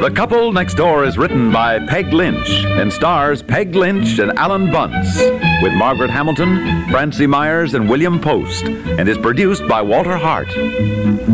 The Couple Next Door is written by Peg Lynch and stars Peg Lynch and Alan Bunce with Margaret Hamilton, Francie Myers, and William Post, and is produced by Walter Hart.